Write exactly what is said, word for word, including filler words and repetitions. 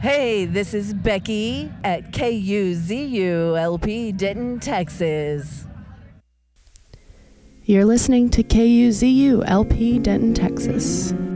Hey, this is Becky at K U Z U L P Denton, Texas. You're listening to K U Z U L P Denton, Texas.